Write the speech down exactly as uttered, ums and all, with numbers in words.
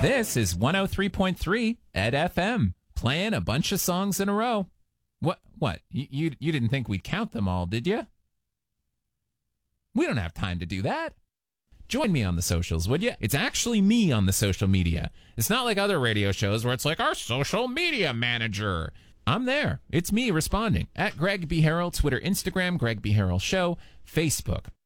This is one oh three point three Ed F M, playing a bunch of songs in a row. What? What? You, you, you didn't think we'd count them all, did you? We don't have time to do that. Join me on the socials, would you? It's actually me on the social media. It's not like other radio shows where it's like our social media manager. I'm there. It's me responding. At Greg B. Harrell, Twitter, Instagram, Greg B. Harrell Show, Facebook.